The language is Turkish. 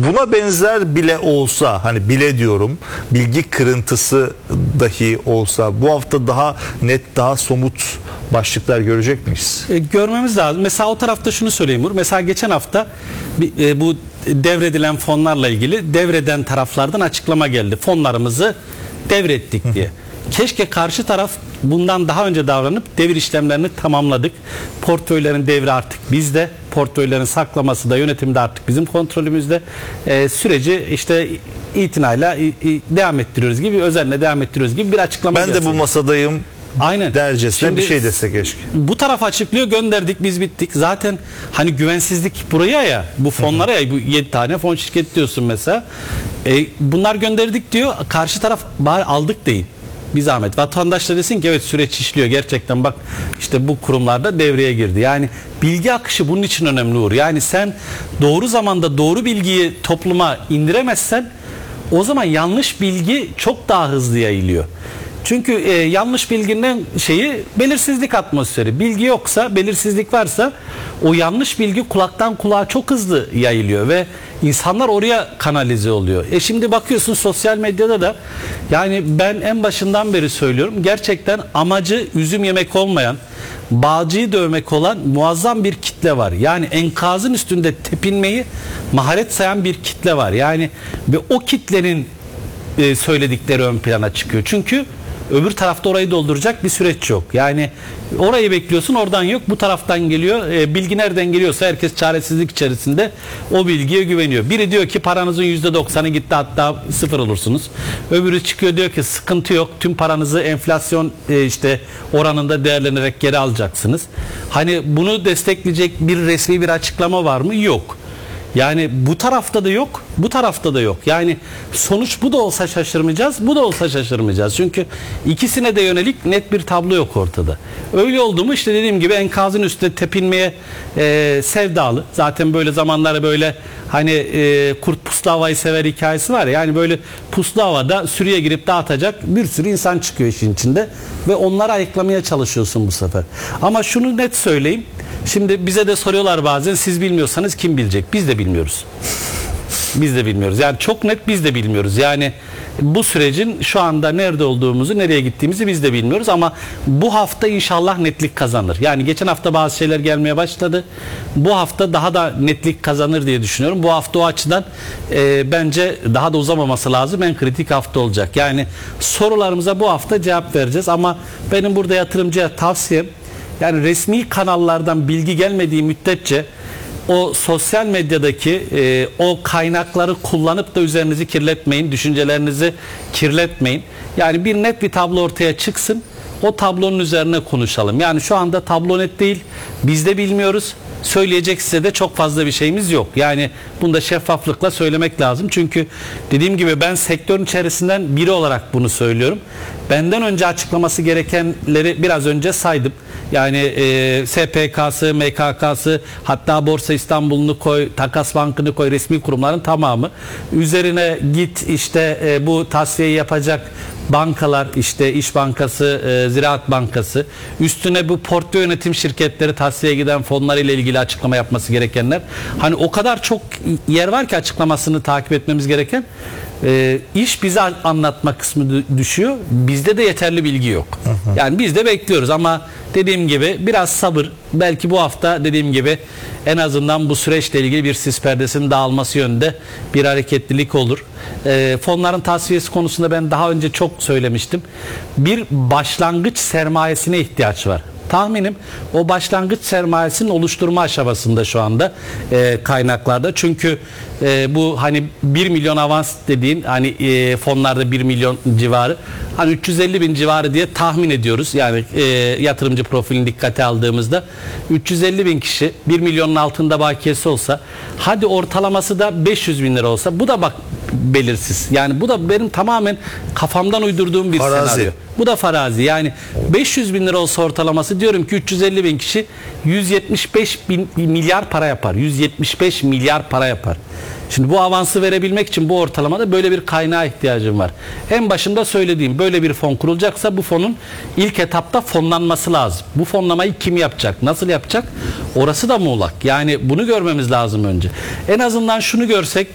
buna benzer bile olsa, hani bile diyorum, bilgi kırıntısı dahi olsa bu hafta daha net, daha somut başlıklar görecek miyiz? Görmemiz lazım. Mesela o tarafta şunu söyleyeyim Uğur. Mesela geçen hafta bu devredilen fonlarla ilgili devreden taraflardan açıklama geldi. Fonlarımızı devrettik diye. Keşke karşı taraf bundan daha önce davranıp devir işlemlerini tamamladık. Portföylerin devri artık bizde. Portföylerin saklaması da, yönetimi de artık bizim kontrolümüzde. Süreci işte itinayla devam ettiriyoruz gibi, özenle devam ettiriyoruz gibi bir açıklama Ben de bu masadayım. Aynen. Dercesine Şimdi bir şey dese keşke. Bu taraf açıklıyor, gönderdik, biz bittik. Zaten hani güvensizlik buraya ya, bu fonlara ya, bu 7 tane fon şirketi diyorsun mesela. Bunlar gönderdik diyor. Karşı taraf bari aldık deyin. Bir zahmet. Vatandaşlar desin ki evet, süreç işliyor. Gerçekten bak işte bu kurumlarda devreye girdi. Yani bilgi akışı bunun için önemli Uğur. Yani sen doğru zamanda doğru bilgiyi topluma indiremezsen o zaman yanlış bilgi çok daha hızlı yayılıyor. Çünkü yanlış bilginin şeyi belirsizlik atmosferi. Bilgi yoksa, belirsizlik varsa o yanlış bilgi kulaktan kulağa çok hızlı yayılıyor ve insanlar oraya kanalize oluyor. Şimdi bakıyorsun sosyal medyada da, yani ben en başından beri söylüyorum, gerçekten amacı üzüm yemek olmayan, bağcıyı dövmek olan muazzam bir kitle var. Yani enkazın üstünde tepinmeyi maharet sayan bir kitle var. Yani ve o kitlenin söyledikleri ön plana çıkıyor. Çünkü öbür tarafta orayı dolduracak bir süreç yok. Yani orayı bekliyorsun, oradan yok, bu taraftan geliyor. Bilgi nereden geliyorsa herkes çaresizlik içerisinde o bilgiye güveniyor. Biri diyor ki paranızın %90'ı gitti, hatta sıfır olursunuz. Öbürü çıkıyor diyor ki sıkıntı yok, tüm paranızı enflasyon işte oranında değerlenerek geri alacaksınız. Hani bunu destekleyecek bir resmi bir açıklama var mı? Yok. Yani bu tarafta da yok, bu tarafta da yok. Yani sonuç bu da olsa şaşırmayacağız, bu da olsa şaşırmayacağız. Çünkü ikisine de yönelik net bir tablo yok ortada. Öyle oldu mu işte dediğim gibi enkazın üstüne tepinmeye sevdalı. Zaten böyle zamanları böyle hani kurt puslu havayı sever hikayesi var ya. Yani böyle puslu havada sürüye girip dağıtacak bir sürü insan çıkıyor işin içinde. Ve onları ayıklamaya çalışıyorsun bu sefer. Ama şunu net söyleyeyim. Şimdi bize de soruyorlar bazen, siz bilmiyorsanız kim bilecek? Biz de bilmiyoruz. Biz de bilmiyoruz. Yani çok net biz de bilmiyoruz. Yani bu sürecin şu anda nerede olduğumuzu, nereye gittiğimizi biz de bilmiyoruz ama bu hafta inşallah netlik kazanır. Yani geçen hafta bazı şeyler gelmeye başladı. Bu hafta daha da netlik kazanır diye düşünüyorum. Bu hafta o açıdan bence daha da uzamaması lazım. En kritik hafta olacak. Yani sorularımıza bu hafta cevap vereceğiz ama benim burada yatırımcıya tavsiyem, yani resmi kanallardan bilgi gelmediği müddetçe o sosyal medyadaki o kaynakları kullanıp da üzerinizi kirletmeyin, düşüncelerinizi kirletmeyin. Yani bir net bir tablo ortaya çıksın, o tablonun üzerine konuşalım. Yani şu anda tablo net değil, biz de bilmiyoruz. Söyleyecek size de çok fazla bir şeyimiz yok. Yani bunu da şeffaflıkla söylemek lazım. Çünkü dediğim gibi ben sektörün içerisinden biri olarak bunu söylüyorum. Benden önce açıklaması gerekenleri biraz önce saydım. Yani SPK'sı, MKK'sı, hatta Borsa İstanbul'unu koy, Takas Bank'ını koy, resmi kurumların tamamı. Üzerine git işte bu tasfiyeyi yapacak bankalar, işte İş Bankası, Ziraat Bankası, üstüne bu portföy yönetim şirketleri, tasfiyeye giden fonlar ile ilgili açıklama yapması gerekenler. Hani o kadar çok yer var ki açıklamasını takip etmemiz gereken. İş bize anlatma kısmı düşüyor. Bizde de yeterli bilgi yok. Yani biz de bekliyoruz ama dediğim gibi biraz sabır. Belki bu hafta dediğim gibi en azından bu süreçle ilgili bir sis perdesinin dağılması yönünde bir hareketlilik olur. Fonların tasfiyesi konusunda ben daha önce çok söylemiştim. Bir başlangıç sermayesine ihtiyaç var. Tahminim o başlangıç sermayesinin oluşturma aşamasında şu anda kaynaklarda. Çünkü bu hani 1 milyon avans dediğin hani fonlarda 1 milyon civarı, hani 350 bin civarı diye tahmin ediyoruz. Yani yatırımcı profilini dikkate aldığımızda 350 bin kişi 1 milyonun altında bakiyesi olsa, hadi ortalaması da 500 bin lira olsa, bu da bak belirsiz. Yani bu da benim tamamen kafamdan uydurduğum bir senaryo. Bu da farazi. Yani 500 bin lira olsa ortalaması, diyorum ki 350 bin kişi 175 milyar para yapar. 175 milyar para yapar. Şimdi bu avansı verebilmek için bu ortalamada böyle bir kaynağa ihtiyacım var. En başında söylediğim, böyle bir fon kurulacaksa bu fonun ilk etapta fonlanması lazım. Bu fonlamayı kim yapacak? Nasıl yapacak? Orası da muğlak. Yani bunu görmemiz lazım önce. En azından şunu görsek,